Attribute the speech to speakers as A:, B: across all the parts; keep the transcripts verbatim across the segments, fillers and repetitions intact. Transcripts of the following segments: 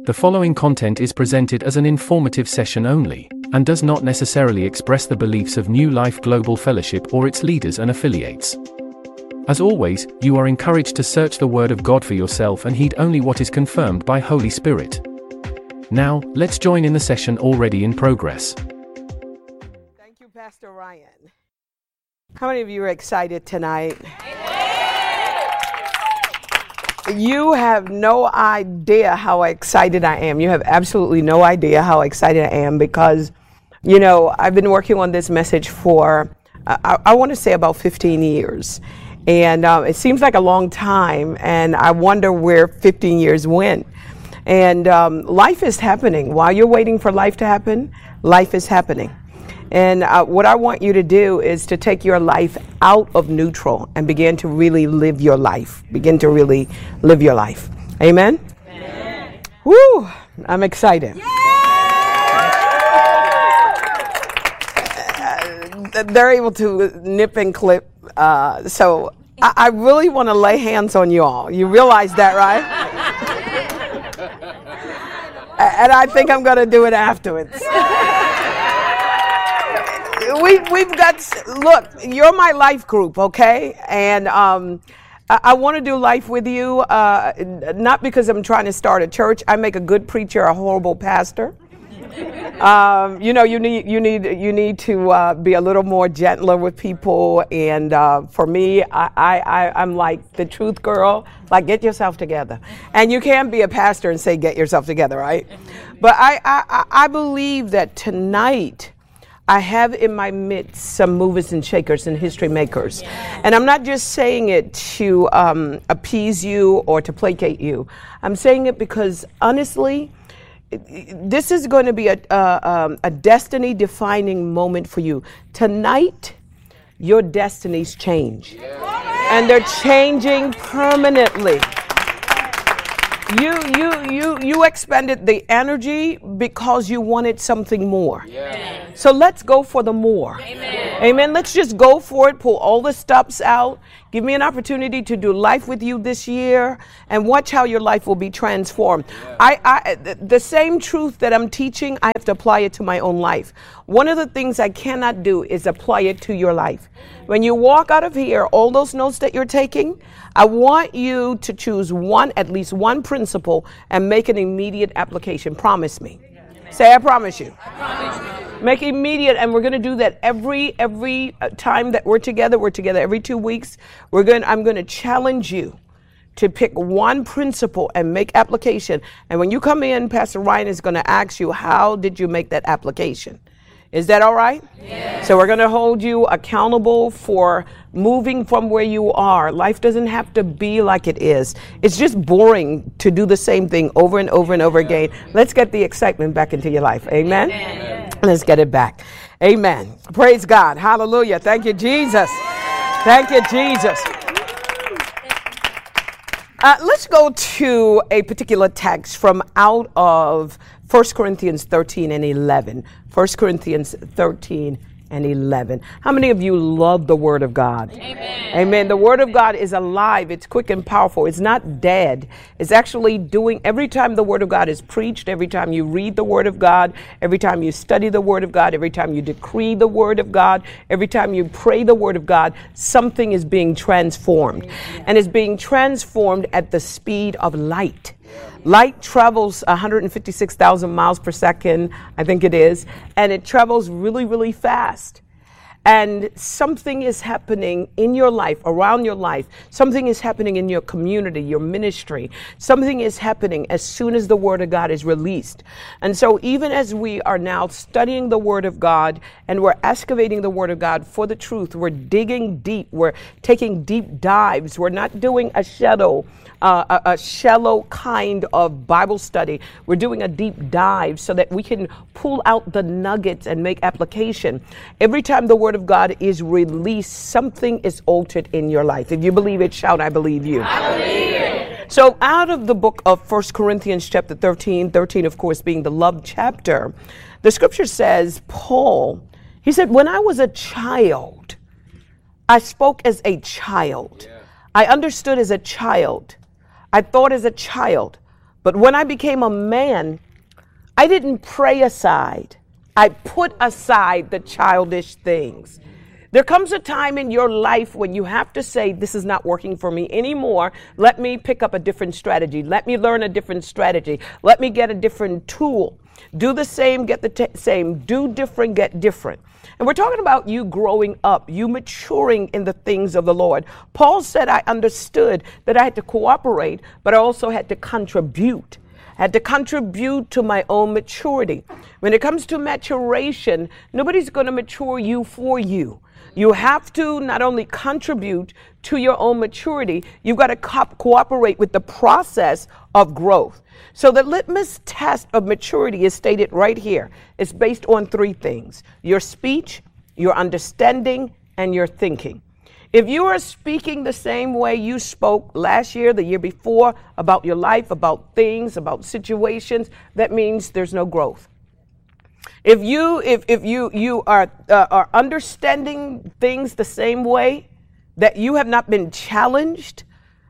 A: The following content is presented as an informative session only, and does not necessarily express the beliefs of New Life Global Fellowship or its leaders and affiliates. As always, you are encouraged to search the Word of God for yourself and heed only what is confirmed by Holy Spirit. Now, let's join in the session already in progress.
B: Thank you, Pastor Ryan. How many of you are excited tonight? You have no idea how excited I am. You have absolutely no idea how excited I am because, you know, I've been working on this message for, uh, I, I want to say about fifteen years. And uh, it seems like a long time, and I wonder where fifteen years went. And um, life is happening. While you're waiting for life to happen, life is happening. And uh, what I want you to do is to take your life out of neutral and begin to really live your life. Begin to really live your life. Amen? Amen. Woo! I'm excited. Uh, they're able to nip and clip. Uh, so I, I really want to lay hands on you all. You realize that, right? And I think I'm going to do it afterwards. We, we've got, look, you're my life group, okay? And um, I, I want to do life with you, uh, not because I'm trying to start a church. I make a good preacher, a horrible pastor. Um, you know, you need you need you need to uh, be a little more gentler with people. And uh, for me, I, I, I I'm like the truth girl. Like, get yourself together. And you can't be a pastor and say get yourself together, right? But I I, I believe that tonight I have in my midst some movers and shakers and history makers. And I'm not just saying it to um, appease you or to placate you. I'm saying it because, honestly, this is going to be a, uh, um, a destiny-defining moment for you. Tonight, your destinies change. And they're changing permanently. You you you you expended the energy because you wanted something more. Yeah. So let's go for the more. Amen. Amen. Let's just go for it. Pull all the stops out. Give me an opportunity to do life with you this year, and watch how your life will be transformed. Yeah. I, I the same truth that I'm teaching, I have to apply it to my own life. One of the things I cannot do is apply it to your life. When you walk out of here, all those notes that you're taking, I want you to choose one, at least one principle, and make an immediate application. Promise me. Say, I promise you. I promise you. Make immediate, and we're going to do that every every time that we're together. We're together every two weeks. We're going. I'm going to challenge you to pick one principle and make application. And when you come in, Pastor Ryan is going to ask you, how did you make that application? Is that all right? Yes. So we're going to hold you accountable for moving from where you are. Life doesn't have to be like it is. It's just boring to do the same thing over and over and over again. Let's get the excitement back into your life. Amen? Amen. Let's get it back. Amen. Praise God. Hallelujah. Thank you, Jesus. Thank you, Jesus. Uh, let's go to a particular text from out of First Corinthians thirteen and eleven. First Corinthians thirteen and eleven. How many of you love the Word of God? Amen. Amen. The Word of God is alive. It's quick and powerful. It's not dead. It's actually doing, every time the Word of God is preached, every time you read the Word of God, every time you study the Word of God, every time you decree the Word of God, every time you pray the Word of God, something is being transformed. Amen. And is being transformed at the speed of light. Light travels one hundred fifty-six thousand miles per second, I think it is, and it travels really, really fast. And something is happening in your life, around your life. Something is happening in your community, your ministry. Something is happening as soon as the Word of God is released. And so even as we are now studying the Word of God and we're excavating the Word of God for the truth, we're digging deep, we're taking deep dives. We're not doing a shadow Uh, a, a shallow kind of Bible study. We're doing a deep dive so that we can pull out the nuggets and make application. Every time the Word of God is released, something is altered in your life. If you believe it, shout, I believe you. I believe it. So out of the book of First Corinthians chapter thirteen, thirteen of course being the love chapter, the scripture says, Paul, he said, when I was a child, I spoke as a child. Yeah. I understood as a child. I thought as a child, But when I became a man, I didn't pray aside. I put aside the childish things. There comes a time in your life when you have to say, this is not working for me anymore. Let me pick up a different strategy. Let me learn a different strategy. Let me get a different tool. Do the same, get the t- same. Do different, get different. And we're talking about you growing up, you maturing in the things of the Lord. Paul said, I understood that I had to cooperate, but I also had to contribute. I had to contribute to my own maturity. When it comes to maturation, nobody's going to mature you for you. You have to not only contribute to your own maturity, you've got to co- cooperate with the process of growth. So the litmus test of maturity is stated right here. It's based on three things: your speech, your understanding, and your thinking. If you are speaking the same way you spoke last year, the year before, about your life, about things, about situations, that means there's no growth. If you if if you you are uh, are understanding things the same way, that you have not been challenged,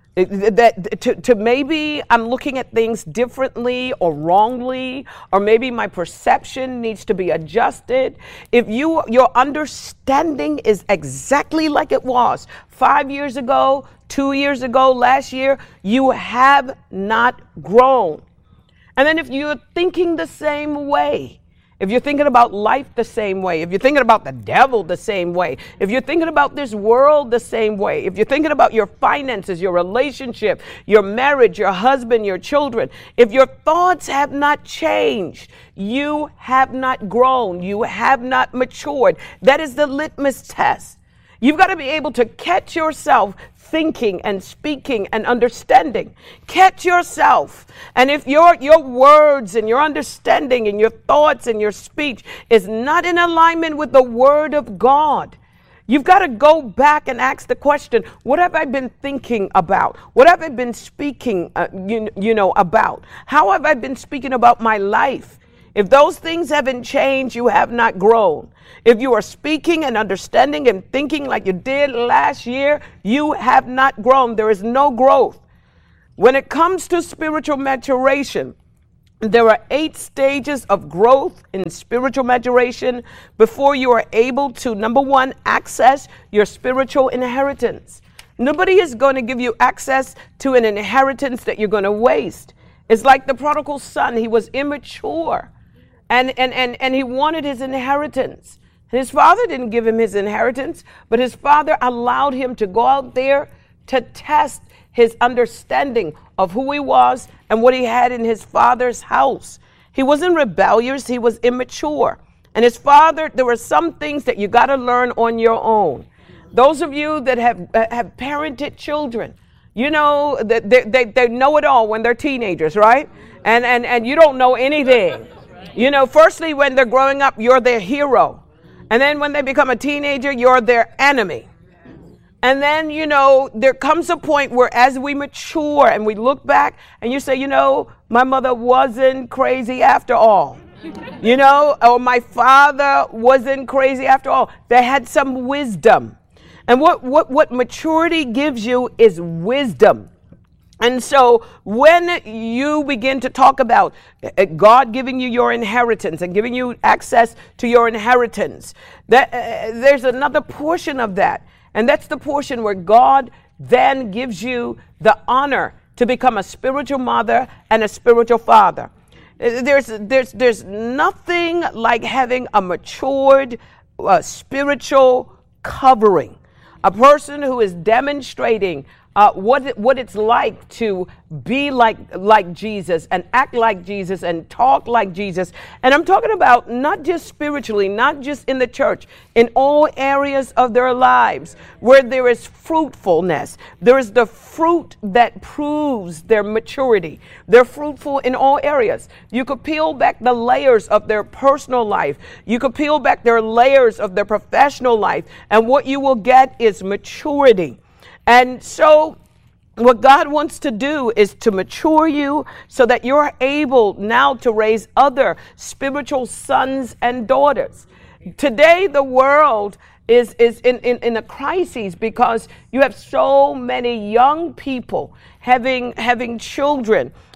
B: that to, to maybe I'm looking at things differently or wrongly, or maybe my perception needs to be adjusted. If you your understanding is exactly like it was five years ago, two years ago, last year, you have not grown. And then if you're thinking the same way, if you're thinking about life the same way, if you're thinking about the devil the same way, if you're thinking about this world the same way, if you're thinking about your finances, your relationship, your marriage, your husband, your children, if your thoughts have not changed, you have not grown, you have not matured. That is the litmus test. You've got to be able to catch yourself thinking and speaking and understanding. Catch yourself. And if your your words and your understanding and your thoughts and your speech is not in alignment with the word of God, you've got to go back and ask the question, what have I been thinking about? What have I been speaking uh, you, you know about? How have I been speaking about my life? If those things haven't changed, you have not grown. If you are speaking and understanding and thinking like you did last year, you have not grown. There is no growth. When it comes to spiritual maturation, there are eight stages of growth in spiritual maturation before you are able to, number one, access your spiritual inheritance. Nobody is going to give you access to an inheritance that you're going to waste. It's like the prodigal son. He was immature. And, and, and, and he wanted his inheritance. His father didn't give him his inheritance, but his father allowed him to go out there to test his understanding of who he was and what he had in his father's house. He wasn't rebellious, he was immature. And his father, there were some things that you got to learn on your own. Those of you that have uh, have parented children, you know that they, they, they know it all when they're teenagers, right? And, and, and you don't know anything. You know, firstly, when they're growing up, you're their hero. And then when they become a teenager, you're their enemy. And then, you know, there comes a point where as we mature and we look back and you say, you know, my mother wasn't crazy after all. You know, or my father wasn't crazy after all. They had some wisdom. And what, what, what maturity gives you is wisdom. And so when you begin to talk about God giving you your inheritance and giving you access to your inheritance, that uh, there's another portion of that. And that's the portion where God then gives you the honor to become a spiritual mother and a spiritual father. There's, there's, there's nothing like having a matured uh, spiritual covering. A person who is demonstrating Uh, what it, what it's like to be like like Jesus and act like Jesus and talk like Jesus. And I'm talking about not just spiritually, not just in the church, in all areas of their lives where there is fruitfulness. There is the fruit that proves their maturity. They're fruitful in all areas. You could peel back the layers of their personal life. You could peel back their layers of their professional life. And what you will get is maturity. And so what God wants to do is to mature you so that you're able now to raise other spiritual sons and daughters. Today, the world is, is in, in, in a crisis because you have so many young people having, having children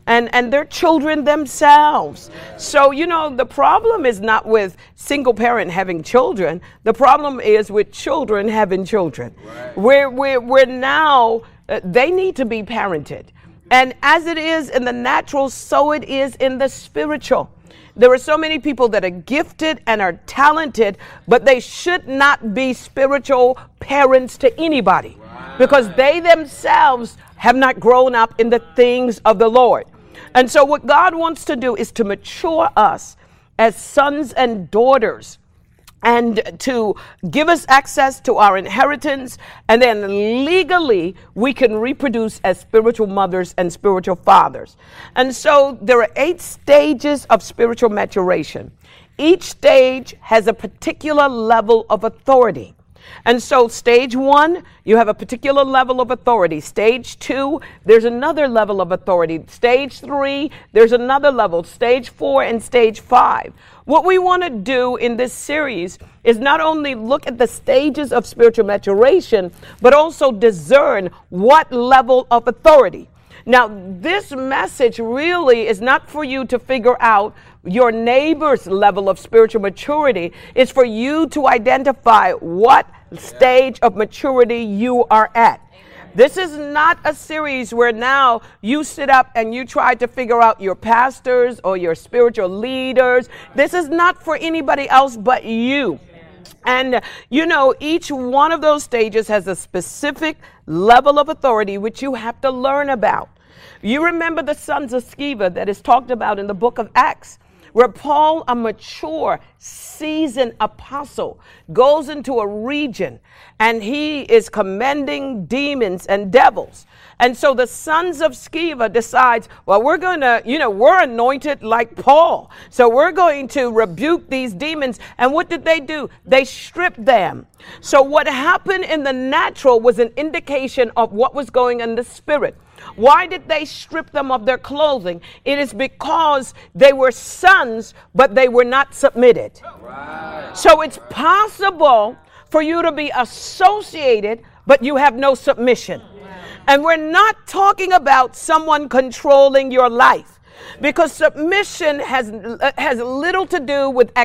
B: And, and they're children themselves. So, you know, the problem is not with single parent having children. The problem is with children having children. Right. We're, we're, we're now, uh, they need to be parented. And as it is in the natural, so it is in the spiritual. There are so many people that are gifted and are talented, but they should not be spiritual parents to anybody, right, because they themselves have not grown up in the things of the Lord. And so what God wants to do is to mature us as sons and daughters, and to give us access to our inheritance, and then legally we can reproduce as spiritual mothers and spiritual fathers. And so there are eight stages of spiritual maturation. Each stage has a particular level of authority. And so stage one, you have a particular level of authority. Stage two, there's another level of authority. Stage three, there's another level. Stage four and stage five. What we want to do in this series is not only look at the stages of spiritual maturation, but also discern what level of authority. Now, this message really is not for you to figure out your neighbor's level of spiritual maturity. It's for you to identify what stage of maturity you are at. This is not a series where now you sit up and you try to figure out your pastors or your spiritual leaders. This is not for anybody else but you. And, you know, each one of those stages has a specific level of authority which you have to learn about. You remember the sons of Sceva that is talked about in the book of Acts, where Paul, a mature, seasoned apostle, goes into a region and he is commending demons and devils. And so the sons of Sceva decides, well, we're going to, you know, we're anointed like Paul. So we're going to rebuke these demons. And what did they do? They stripped them. So what happened in the natural was an indication of what was going in the spirit. Why did they strip them of their clothing? It is because they were sons, but they were not submitted. Right. So it's possible for you to be associated, but you have no submission. And we're not talking about someone controlling your life, because submission has, uh, has little to do with